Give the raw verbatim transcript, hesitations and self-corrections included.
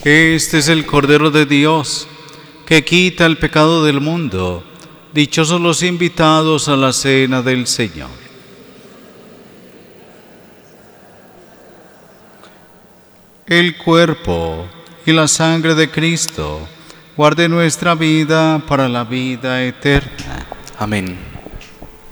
Este es el Cordero de Dios, que quita el pecado del mundo. Dichosos los invitados a la cena del Señor. El cuerpo y la sangre de Cristo guarde nuestra vida para la vida eterna. Amén.